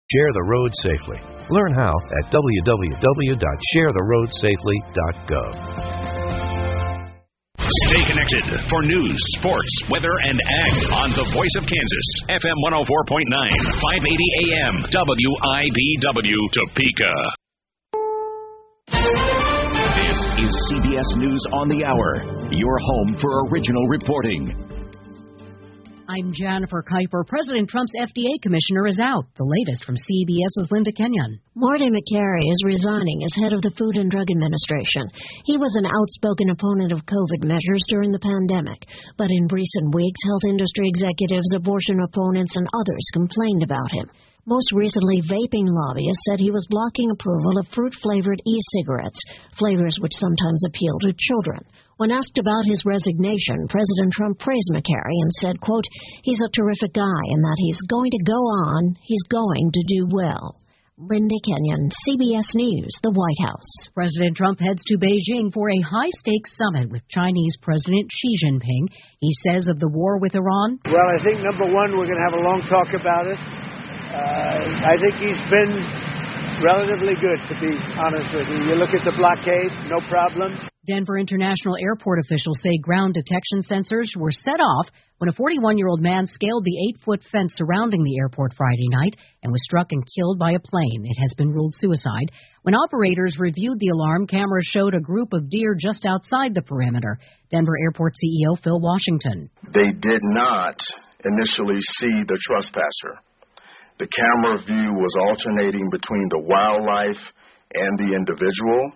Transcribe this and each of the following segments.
Share the road safely. Learn how at www.sharetheroadsafely.gov. Stay connected for news, sports, weather, and ag on the Voice of Kansas, FM 104.9, 580 AM, WIBW, Topeka. This is CBS News on the Hour, your home for original reporting. I'm Jennifer Kuiper. President Trump's FDA commissioner is out. The latest from CBS's Linda Kenyon. Marty Makary is resigning as head of the Food and Drug Administration. He was an outspoken opponent of COVID measures during the pandemic. But in recent weeks, health industry executives, abortion opponents, and others complained about him. Most recently, vaping lobbyists said he was blocking approval of fruit-flavored e-cigarettes, flavors which sometimes appeal to children. When asked about his resignation, President Trump praised Makary and said, quote, he's a terrific guy and that he's going to go on, he's going to do well. Linda Kenyon, CBS News, the White House. President Trump heads to Beijing for a high-stakes summit with Chinese President Xi Jinping. He says of the war with Iran, well, I think, number one, we're going to have a long talk about it. I think he's been relatively good, to be honest with you. You look at the blockade, no problem. Denver International Airport officials say ground detection sensors were set off when a 41-year-old man scaled the 8-foot fence surrounding the airport Friday night and was struck and killed by a plane. It has been ruled suicide. When operators reviewed the alarm, cameras showed a group of deer just outside the perimeter. Denver Airport CEO Phil Washington. They did not initially see the trespasser. The camera view was alternating between the wildlife and the individual.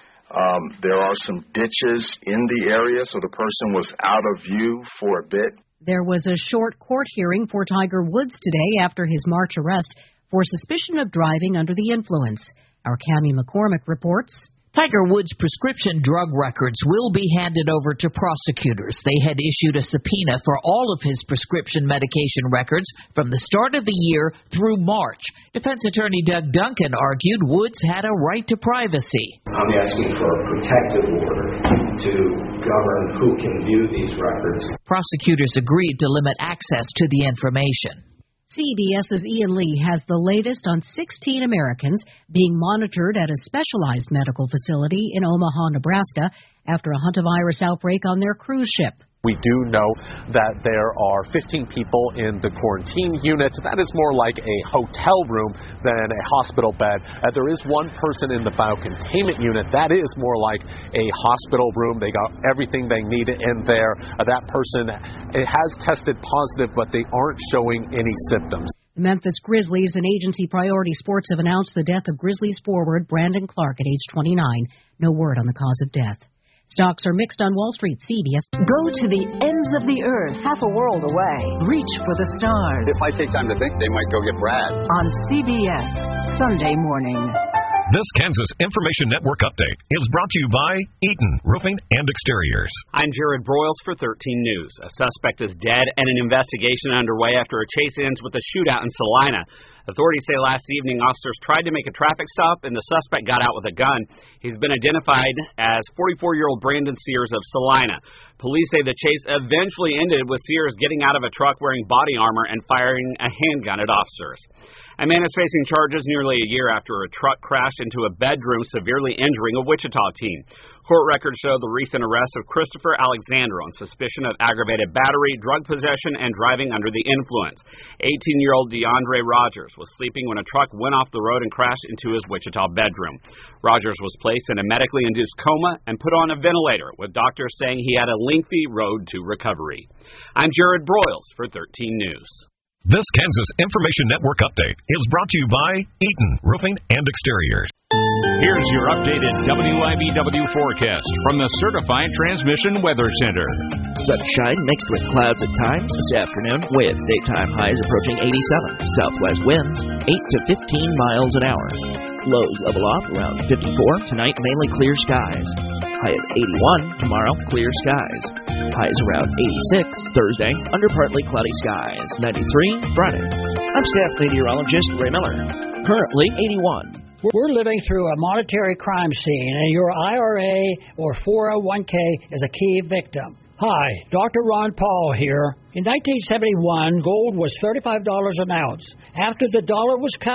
There are some ditches in the area, so the person was out of view for a bit. There was a short court hearing for Tiger Woods today after his March arrest for suspicion of driving under the influence. Our Cammie McCormick reports. Tiger Woods' prescription drug records will be handed over to prosecutors. They had issued a subpoena for all of his prescription medication records from the start of the year through March. Defense attorney Doug Duncan argued Woods had a right to privacy. I'm asking for a protective order to govern who can view these records. Prosecutors agreed to limit access to the information. CBS's Ian Lee has the latest on 16 Americans being monitored at a specialized medical facility in Omaha, Nebraska, after a hantavirus outbreak on their cruise ship. We do know that there are 15 people in the quarantine unit. That is more like a hotel room than a hospital bed. There is one person in the biocontainment unit. That is more like a hospital room. They got everything they needed in there. That person has tested positive, but they aren't showing any symptoms. The Memphis Grizzlies and agency Priority Sports have announced the death of Grizzlies forward Brandon Clark at age 29. No word on the cause of death. Stocks are mixed on Wall Street. CBS. Go to the ends of the earth, half a world away. Reach for the stars. It might take time to think. They might go get Brad. On CBS, Sunday morning. This Kansas Information Network update is brought to you by Eaton Roofing and Exteriors. I'm Jared Broyles for 13 News. A suspect is dead and an investigation underway after a chase ends with a shootout in Salina. Authorities say last evening officers tried to make a traffic stop and the suspect got out with a gun. He's been identified as 44-year-old Brandon Sears of Salina. Police say the chase eventually ended with Sears getting out of a truck wearing body armor and firing a handgun at officers. A man is facing charges nearly a year after a truck crashed into a bedroom, severely injuring a Wichita teen. Court records show the recent arrest of Christopher Alexander on suspicion of aggravated battery, drug possession, and driving under the influence. 18-year-old DeAndre Rogers was sleeping when a truck went off the road and crashed into his Wichita bedroom. Rogers was placed in a medically induced coma and put on a ventilator, with doctors saying he had a lengthy road to recovery. I'm Jared Broyles for 13 News. This Kansas Information Network update is brought to you by Eaton Roofing and Exteriors. Here's your updated WIBW forecast from the Certified Transmission Weather Center. Sunshine mixed with clouds at times this afternoon with daytime highs approaching 87. Southwest winds 8 to 15 miles an hour. Lows level off around 54. Tonight, mainly clear skies. High of 81. Tomorrow, clear skies. Highs around 86. Thursday, under partly cloudy skies. 93. Friday. I'm staff meteorologist Ray Miller. Currently 81. We're living through a monetary crime scene, and your IRA or 401k is a key victim. Hi, Dr. Ron Paul here. In 1971, gold was $35 an ounce. After the dollar was cut loose,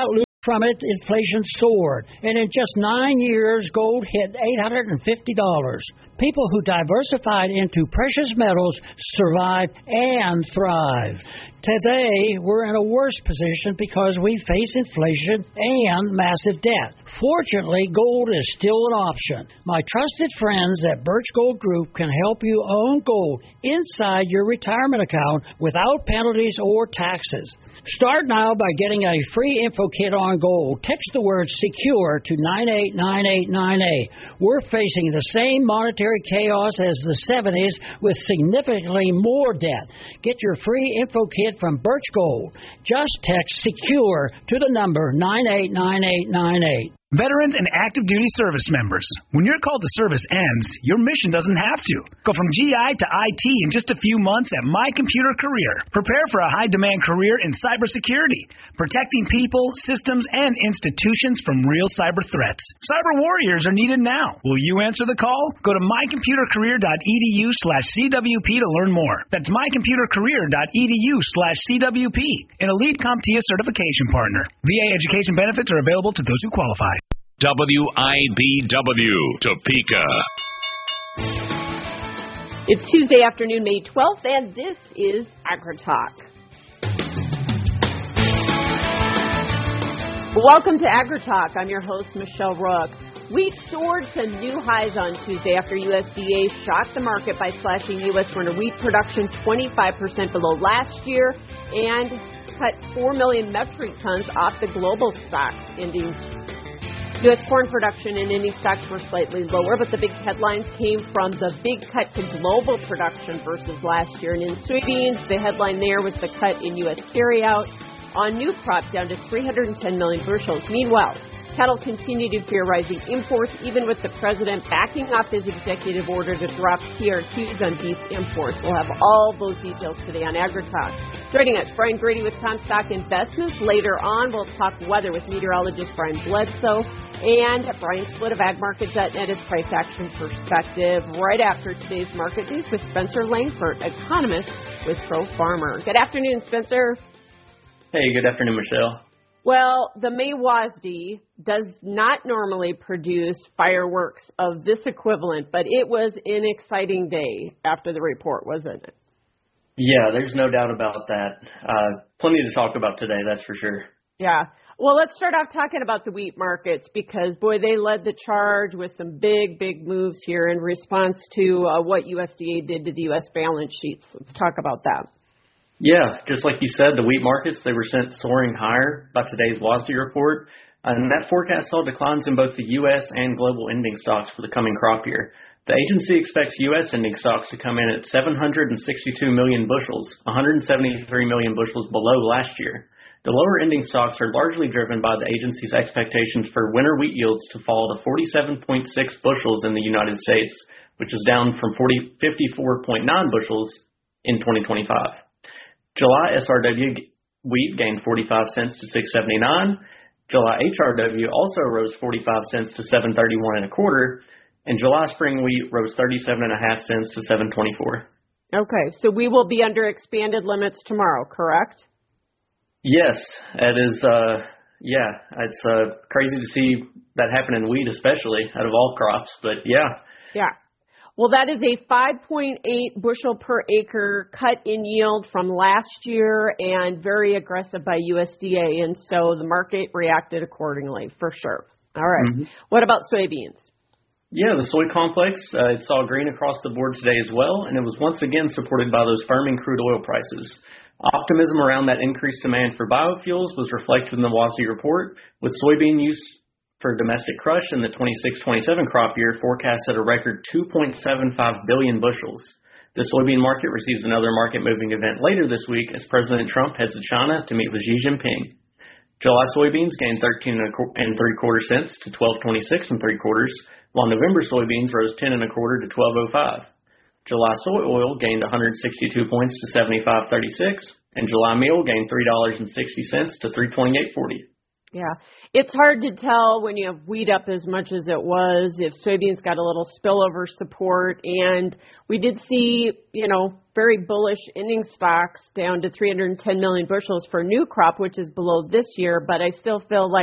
from it, inflation soared. And in just 9 years, gold hit $850. People who diversified into precious metals survived and thrived. Today, we're in a worse position because we face inflation and massive debt. Fortunately, gold is still an option. My trusted friends at Birch Gold Group can help you own gold inside your retirement account without penalties or taxes. Start now by getting a free info kit on gold. Text the word SECURE to 989898. We're facing the same monetary chaos as the 70s with significantly more debt. Get your free info kit from Birch Gold. Just text SECURE to the number 989898. Veterans and active duty service members, when your call to service ends, your mission doesn't have to. Go from GI to IT in just a few months at My Computer Career. Prepare for a high-demand career in cybersecurity, protecting people, systems, and institutions from real cyber threats. Cyber warriors are needed now. Will you answer the call? Go to mycomputercareer.edu/CWP to learn more. That's mycomputercareer.edu/CWP, an elite CompTIA certification partner. VA education benefits are available to those who qualify. WIBW, Topeka. It's Tuesday afternoon, May 12th, and this is AgriTalk. Welcome to AgriTalk. I'm your host, Michelle Rook. Wheat soared to new highs on Tuesday after USDA shocked the market by slashing U.S. winter wheat production 25% below last year and cut 4 million metric tons off the global stock ending. U.S. corn production and ending stocks were slightly lower, but the big headlines came from the big cut to global production versus last year. And in soybeans, the headline there was the cut in U.S. carryout on new crop down to 310 million bushels. Meanwhile, cattle continue to fear rising imports, even with the president backing off his executive order to drop TRQs on beef imports. We'll have all those details today on AgriTalk. Joining us, Brian Grady with Comstock Investments. Later on, we'll talk weather with meteorologist Brian Bledsoe. And Brian Split of AgMarket.net is price action perspective right after today's market news with Spencer Langford, economist with Pro Farmer. Good afternoon, Spencer. Hey, good afternoon, Michelle. Well, the May WASDE does not normally produce fireworks of this equivalent, but it was an exciting day after the report, wasn't it? Yeah, there's no doubt about that. Plenty to talk about today, that's for sure. Yeah. Well, let's start off talking about the wheat markets because, boy, they led the charge with some big, big moves here in response to what USDA did to the U.S. balance sheets. Let's talk about that. Yeah, just like you said, the wheat markets, they were sent soaring higher by today's WASDE report. And that forecast saw declines in both the U.S. and global ending stocks for the coming crop year. The agency expects U.S. ending stocks to come in at 762 million bushels, 173 million bushels below last year. The lower ending stocks are largely driven by the agency's expectations for winter wheat yields to fall to 47.6 bushels in the United States, which is down from 54.9 bushels in 2025. July SRW wheat gained 45 cents to 6.79. July HRW also rose 45 cents to 7.31 1/4, and July spring wheat rose 37.5 cents to 7.24. Okay, so we will be under expanded limits tomorrow, correct? Yes, it is. It's crazy to see that happen in wheat, especially out of all crops. But yeah. Yeah. Well, that is a 5.8 bushel per acre cut in yield from last year and very aggressive by USDA. And so the market reacted accordingly, for sure. All right. Mm-hmm. What about soybeans? Yeah, the soy complex, it saw green across the board today as well, and it was once again supported by those firming crude oil prices. Optimism around that increased demand for biofuels was reflected in the WASDE report, with soybean use for domestic crush in the 26-27 crop year forecast at a record 2.75 billion bushels. The soybean market receives another market-moving event later this week as President Trump heads to China to meet with Xi Jinping. July soybeans gained 13.75 cents to 12.26 3/4, while November soybeans rose 10.25 to 12.05. July soy oil gained 162 points to 75.36, and July meal gained $3.60 to 328.40. Yeah, it's hard to tell when you have wheat up as much as it was if soybeans got a little spillover support, and we did see, very bullish ending stocks down to 310 million bushels for new crop, which is below this year, but I still feel like